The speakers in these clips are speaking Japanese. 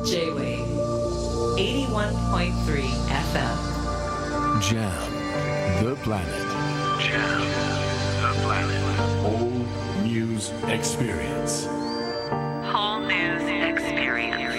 J-Wave 81.3 FM Jam the planet. Jam the planet. Whole news experience. Whole news experience.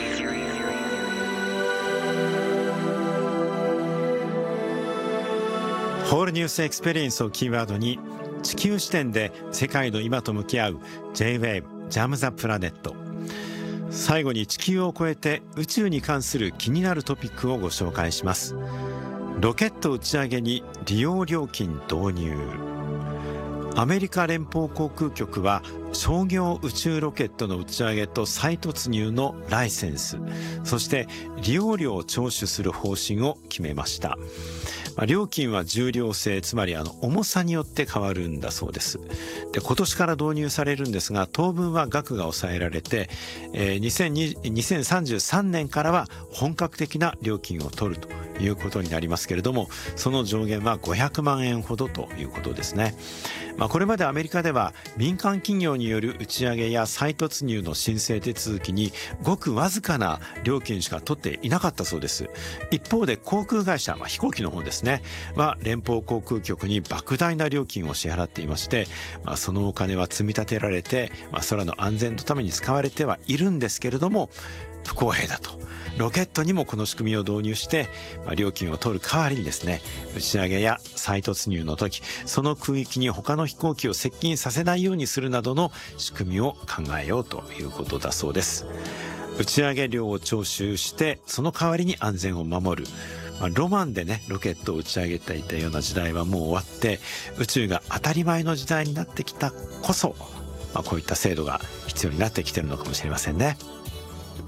ホールニュースエクスペリエンスをキーワードに地球視点で世界の今と向き合う J-Wave Jam the Planet。最後に地球を超えて宇宙に関する気になるトピックをご紹介します。ロケット打ち上げに利用料金導入。アメリカ連邦航空局は商業宇宙ロケットの打ち上げと再突入のライセンス、そして利用料を徴収する方針を決めました。料金は重量制、つまり重さによって変わるんだそうです。で、今年から導入されるんですが、当分は額が抑えられて、2033年からは本格的な料金を取るということになりますけれども、その上限は500万円ほどということですね。これまでアメリカでは民間企業による打ち上げや再突入の申請手続きにごくわずかな料金しか取っていなかったそうです。一方で航空会社、飛行機の方ですね、は連邦航空局に莫大な料金を支払っていまして、そのお金は積み立てられて、空の安全のために使われてはいるんですけれども、不公平だと。ロケットにもこの仕組みを導入して、料金を取る代わりにですね、打ち上げや再突入の時、その空域に他の飛行機を接近させないようにするなどの仕組みを考えようということだそうです。打ち上げ料を徴収して、その代わりに安全を守る。ロマンでね、ロケットを打ち上げていたような時代はもう終わって、宇宙が当たり前の時代になってきたこそ、こういった制度が必要になってきているのかもしれませんね。